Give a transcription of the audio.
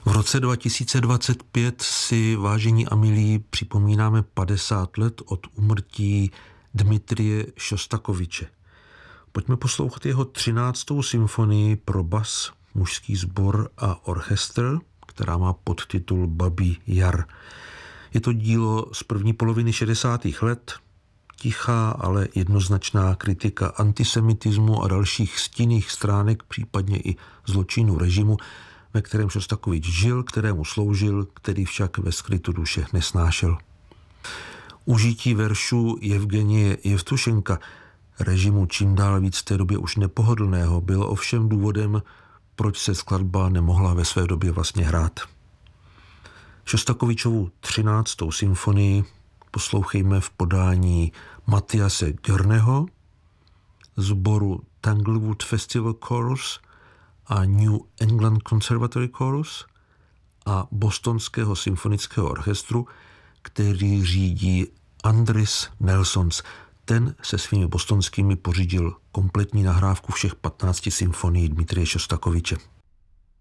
V roce 2025 si, vážení a milí, připomínáme 50 let od úmrtí Dmitrije Šostakoviče. Pojďme poslouchat jeho 13. symfonii pro bas, mužský sbor a orchestr, která má podtitul Babí jar. Je to dílo z první poloviny 60. let, tichá, ale jednoznačná kritika antisemitismu a dalších stinných stránek, případně i zločinů režimu, ve kterém Šostakovič žil, kterému sloužil, který však ve skrytu duše nesnášel. Užití veršů Jevgenije Jevtušenka, režimu čím dál víc v té době už nepohodlného, bylo ovšem důvodem, proč se skladba nemohla ve své době vlastně hrát. Šostakovičovu 13. symfonii poslouchejme v podání Mathiase Gjörneho, sboru Tanglewood Festival Chorus a New England Conservatory Chorus a Bostonského symfonického orchestru, který řídí Andris Nelsons. Ten se svými bostonskými pořídil kompletní nahrávku všech 15 symfonií Dmitrije Šostakoviče.